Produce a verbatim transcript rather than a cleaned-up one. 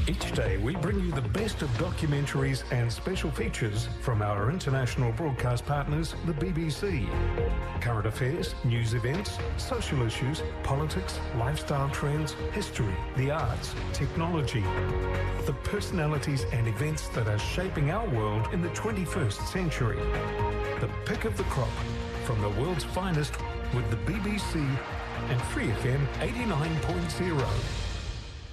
Each day we bring you the best of documentaries and special features from our international broadcast partners, the B B C. Current affairs, news events, social issues, politics, lifestyle trends, history, the arts, technology. The personalities and events that are shaping our world in the twenty-first century. The pick of the crop from the world's finest with the B B C and Free F M eighty-nine point zero.